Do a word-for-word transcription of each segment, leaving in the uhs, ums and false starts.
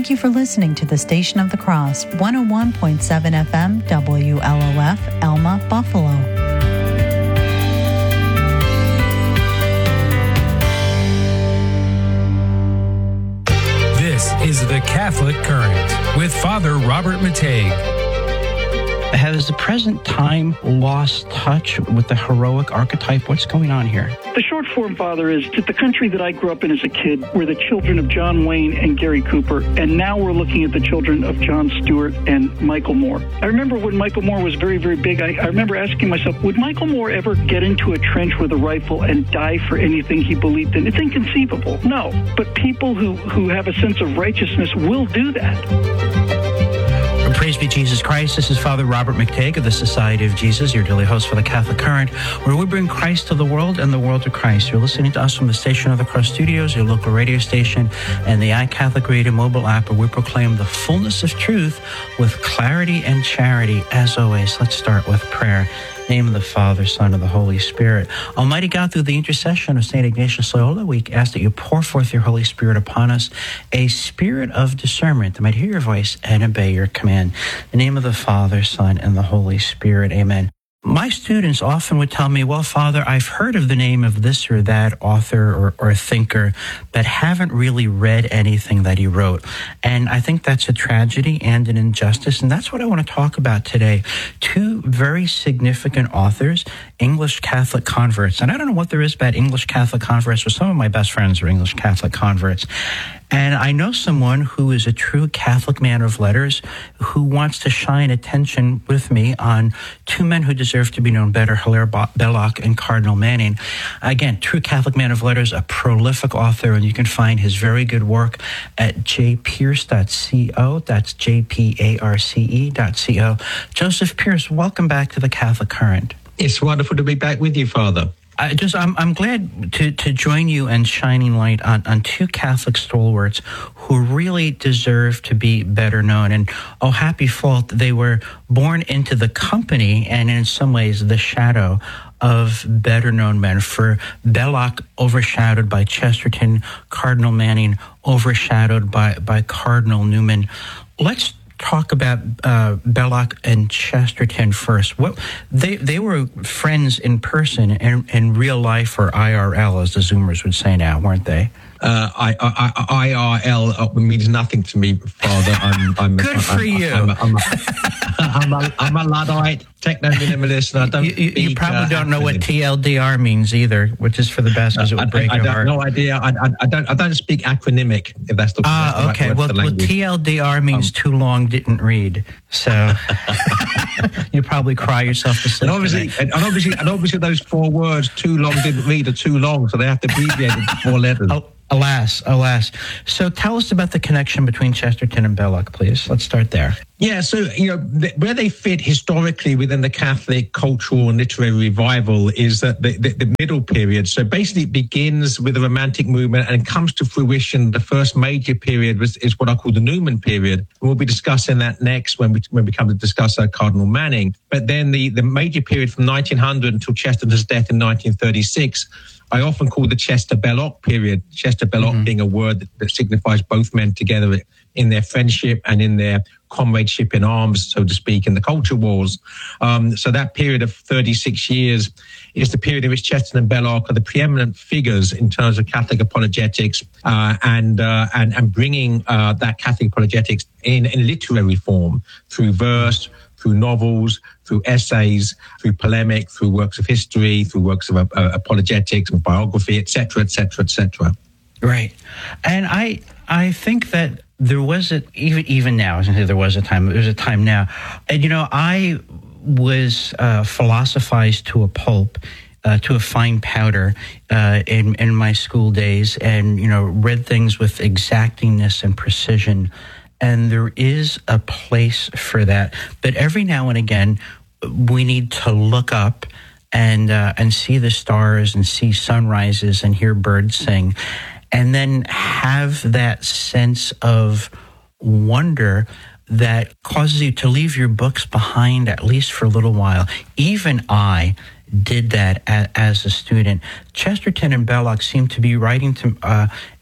Thank you for listening to the Station of the Cross, one oh one point seven F M, W L O F, Elma, Buffalo. This is the Catholic Current with Father Robert Mateiga. Has the present time lost touch with the heroic archetype? What's going on here? The short form, Father, is that the country that I grew up in as a kid were the children of John Wayne and Gary Cooper, and now we're looking at the children of John Stewart and Michael Moore. I remember when Michael Moore was very, very big, I, I remember asking myself, would Michael Moore ever get into a trench with a rifle and die for anything he believed in? It's inconceivable. No. But people who, who have a sense of righteousness will do that. Praise be Jesus Christ. This is Father Robert Mateiga of the Society of Jesus, your daily host for the Catholic Current, where we bring Christ to the world and the world to Christ. You're listening to us from the Station of the Cross studios, your local radio station, and the iCatholic Radio mobile app, where we proclaim the fullness of truth with clarity and charity. As always, let's start with prayer. In the name of the Father, Son, and the Holy Spirit. Almighty God, through the intercession of Saint Ignatius Loyola, we ask that you pour forth your Holy Spirit upon us, a spirit of discernment that might hear your voice and obey your command. In the name of the Father, Son, and the Holy Spirit. Amen. My students often would tell me, well, Father, I've heard of the name of this or that author or, or thinker, but haven't really read anything that he wrote. And I think that's a tragedy and an injustice, and that's what I want to talk about today. Two very significant authors, English Catholic converts. And I don't know what there is about English Catholic converts, but some of my best friends are English Catholic converts. And I know someone who is a true Catholic man of letters who wants to shine attention with me on two men who deserve to be known better, Hilaire Belloc and Cardinal Manning. Again, true Catholic man of letters, a prolific author, and you can find his very good work at j pierce dot co. That's J P A R C E dot C O. Joseph Pearce, welcome back to the Catholic Current. It's wonderful to be back with you, Father. I just, I'm, I'm glad to, to join you and shining light on, on two Catholic stalwarts who really deserve to be better known. And oh, happy fault, they were born into the company and in some ways the shadow of better known men. For Belloc, overshadowed by Chesterton; Cardinal Manning, overshadowed by, by Cardinal Newman. Let's talk about uh, Belloc and Chesterton first. What they they were friends in person and in real life, or I R L, as the Zoomers would say now, weren't they? Uh, I, I, I R L means nothing to me, Father. I'm, I'm good I'm, for I'm, you. I'm, I'm, a, I'm, a, I'm a Luddite, techno-minimalist, and I don't. You, you, you speak, probably uh, don't know acronyms. what T L D R means either, which is for the best, because it would break I, I, your I heart. have no idea. I, I, I don't. I don't speak acronymic. If that's the. Ah, that's the okay. right Well, word for well, language. T L D R means um, too long, didn't read. So you probably cry yourself to sleep. And obviously, and obviously, and obviously, those four words, too long, didn't read, are too long, so they have to abbreviate it to four letters. Oh, alas, alas. So tell us about the connection between Chesterton and Belloc, please. Let's start there. Yeah, so, you know, th- where they fit historically within the Catholic cultural and literary revival is that the, the, the middle period. So basically it begins with the Romantic movement and comes to fruition. The first major period was, is what I call the Newman period. And we'll be discussing that next when we when we come to discuss uh, Cardinal Manning. But then the, the major period from nineteen hundred until Chesterton's death in nineteen thirty-six, I often call the Chester-Belloc period. Chester-Belloc mm-hmm. being a word that, that signifies both men together in their friendship and in their comradeship in arms, so to speak, in the culture wars. Um, so that period of thirty-six years is the period in which Chesterton and Belloc are the preeminent figures in terms of Catholic apologetics uh, and, uh, and and bringing uh, that Catholic apologetics in, in literary form through verse, through novels, through essays, through polemic, through works of history, through works of uh, apologetics and biography, et cetera, et cetera, et cetera. Right. And I I think that there was a, even even now, I say there was a time, there's a time now. And, you know, I was uh, philosophized to a pulp, uh, to a fine powder uh, in, in my school days, and, you know, read things with exactingness and precision. And there is a place for that. But every now and again, we need to look up and uh, and see the stars and see sunrises and hear birds sing, and then have that sense of wonder that causes you to leave your books behind, at least for a little while. Even I did that as a student. Chesterton and Belloc seem to be writing to uh,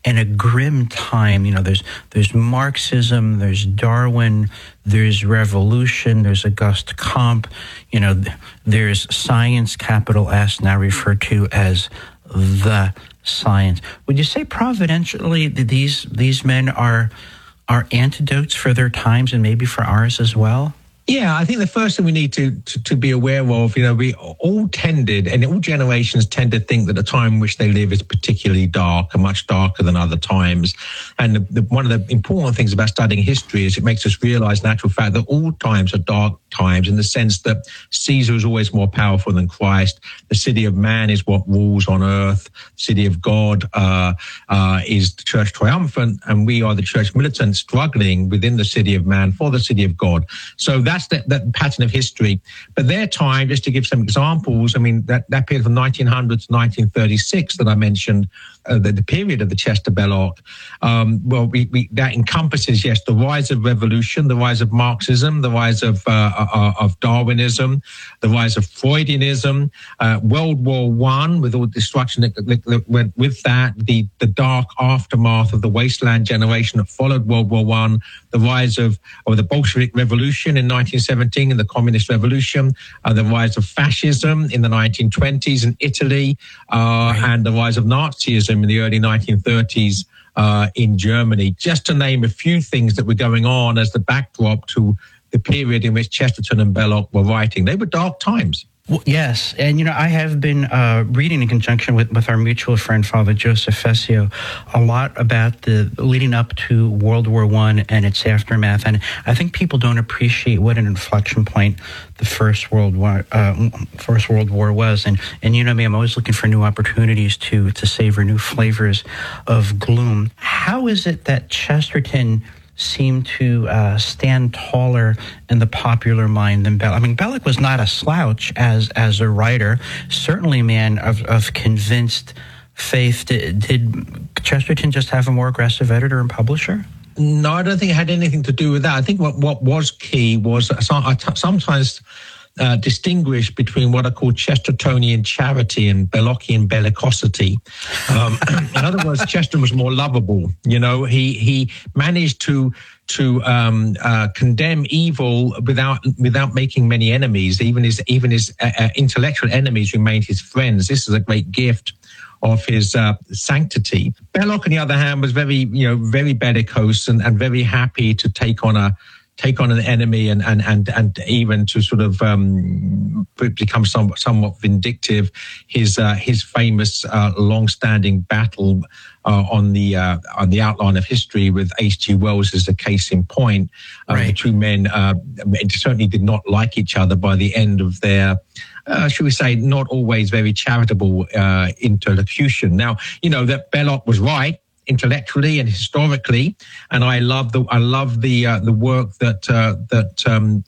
and a grim time. You know, there's there's Marxism, there's Darwin, there's revolution, there's Auguste Comte. You know, there's science, capital S, now referred to as the science. Would you say providentially that these these men are are antidotes for their times and maybe for ours as well? Yeah, I think the first thing we need to, to, to be aware of, you know, we all tended, and all generations tend to think that the time in which they live is particularly dark and much darker than other times. And the, the, one of the important things about studying history is it makes us realize, in actual fact, that all times are dark times, in the sense that Caesar is always more powerful than Christ. The city of man is what rules on earth. The city of God uh, uh, is the church triumphant, and we are the church militant struggling within the city of man for the city of God. So that That's that, that pattern of history. But their time, just to give some examples, I mean, that, that period from nineteen hundred to nineteen thirty-six that I mentioned, uh, the, the period of the Chester Belloc, um, well, we, we, that encompasses, yes, the rise of revolution, the rise of Marxism, the rise of, uh, uh, of Darwinism, the rise of Freudianism, uh, World War One, with all the destruction that, that, that went with that, the, the dark aftermath of the wasteland generation that followed World War One, the rise of, of the Bolshevik Revolution in nineteen seventeen and the Communist Revolution, uh, the rise of fascism in the nineteen twenties in Italy, uh, right. and the rise of Nazism in the early nineteen thirties uh, in Germany, just to name a few things that were going on as the backdrop to the period in which Chesterton and Belloc were writing. They were dark times. Well, yes, and you know, I have been uh, reading in conjunction with, with our mutual friend, Father Joseph Fessio, a lot about the leading up to World War One and its aftermath, and I think people don't appreciate what an inflection point the First World War, uh, First World War was. And and you know me, I'm always looking for new opportunities to to savor new flavors of gloom. How is it that Chesterton seemed to uh, stand taller in the popular mind than Belloc? I mean, Belloc was not a slouch as as a writer, certainly a man of, of convinced faith. Did, did Chesterton just have a more aggressive editor and publisher? No, I don't think it had anything to do with that. I think what, what was key was I sometimes uh, distinguish between what I call Chestertonian charity and Bellocian bellicosity. Um, in other words, Chesterton was more lovable. You know, he he managed to to um, uh, condemn evil without without making many enemies. Even his even his uh, uh, intellectual enemies remained his friends. This is a great gift of his uh, sanctity. Belloc, on the other hand, was very, you know, very bellicose and, and very happy to take on a take on an enemy and and and, and even to sort of um, become somewhat, somewhat vindictive. His uh, his famous uh, long-standing battle uh, on the uh, on the outline of history with H G Wells is a case in point. Uh, right. The two men uh, certainly did not like each other by the end of their, Uh, should we say, not always very charitable uh, interlocution. Now, you know that Belloc was right intellectually and historically, and I love the I love the uh, the work that uh, that um,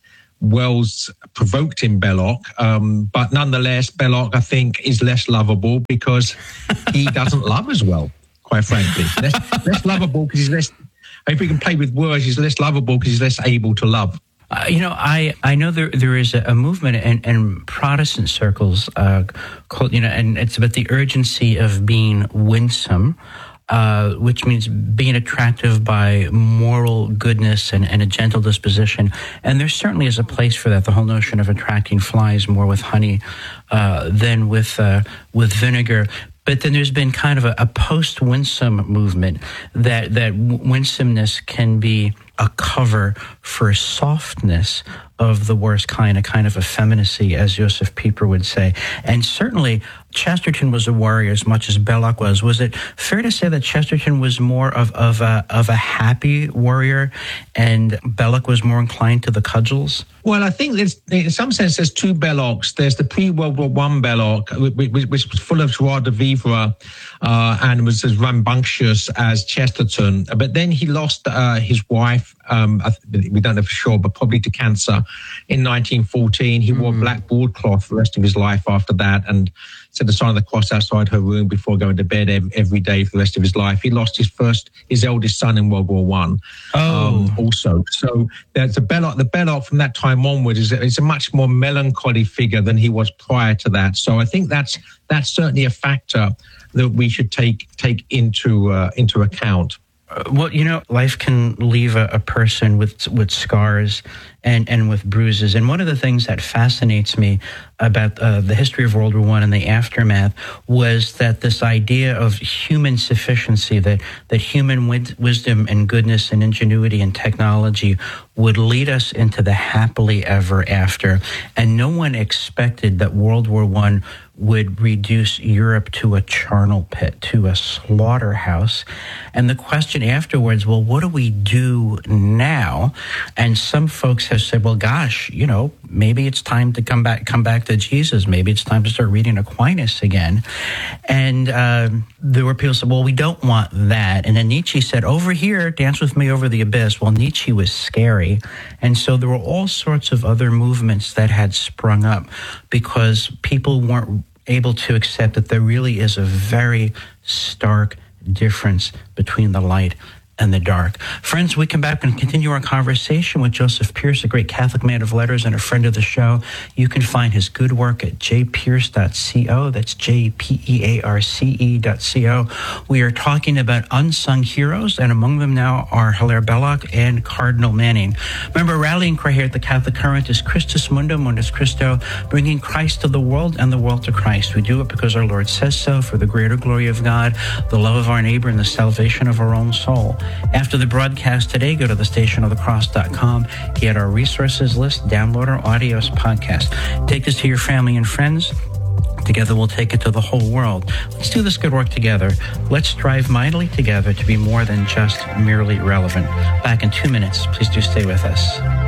Wells provoked in Belloc. Um, but nonetheless, Belloc, I think, is less lovable because he doesn't love as well. Quite frankly, less, less lovable because he's less. If we can play with words, he's less lovable because he's less able to love. Uh, you know, I, I know there there is a, a movement in, in Protestant circles uh, called, you know, and it's about the urgency of being winsome, uh, which means being attractive by moral goodness and, and a gentle disposition. And there certainly is a place for that, the whole notion of attracting flies more with honey uh, than with uh, with vinegar. But then there's been kind of a, a post-winsome movement that, that winsomeness can be a cover for softness of the worst kind, a kind of effeminacy, as Joseph Pieper would say. And certainly Chesterton was a warrior as much as Belloc was. Was it fair to say that Chesterton was more of, of, a, of a happy warrior and Belloc was more inclined to the cudgels? Well, I think there's, in some sense, there's two Bellocs. There's the pre-World War One Belloc, which, which was full of joie de vivre uh, and was as rambunctious as Chesterton. But then he lost uh, his wife, um, we don't know for sure, but probably to cancer in nineteen fourteen. He mm. wore black broadcloth for the rest of his life after that and set the sign of the cross outside her room before going to bed every day for the rest of his life. He lost his first, his eldest son in World War One. Oh. Um, also. So there's a Belloc, the Belloc from that time onward is a, is a much more melancholy figure than he was prior to that. So I think that's that's certainly a factor that we should take take into uh, into account? Uh, well, you know, life can leave a, a person with with scars and, and with bruises. And one of the things that fascinates me about uh, the history of World War One and the aftermath was that this idea of human sufficiency, that, that human wid- wisdom and goodness and ingenuity and technology would lead us into the happily ever after. And no one expected that World War One would reduce Europe to a charnel pit, to a slaughterhouse. And the question afterwards, well, what do we do now? And some folks have said, well, gosh, you know, maybe it's time to come back, come back to Jesus. Maybe it's time to start reading Aquinas again. And uh, there were people who said, well, we don't want that. And then Nietzsche said, over here, dance with me over the abyss. Well, Nietzsche was scary. And so there were all sorts of other movements that had sprung up because people weren't able to accept that there really is a very stark difference between the light and the dark. Friends, we come back and continue our conversation with Joseph Pearce, a great Catholic man of letters and a friend of the show. You can find his good work at j pearce dot co. That's J P E A R C E dot C O. We are talking about unsung heroes, and among them now are Hilaire Belloc and Cardinal Manning. Remember, rallying cry here at the Catholic Current is Christus Mundum, Mundus Christo, bringing Christ to the world and the world to Christ. We do it because our Lord says so, for the greater glory of God, the love of our neighbor, and the salvation of our own soul. After the broadcast today, go to the station of the cross dot com, get our resources list, download our audios podcast. Take this to your family and friends. Together we'll take it to the whole world. Let's do this good work together. Let's strive mightily together to be more than just merely relevant. Back in two minutes. Please do stay with us.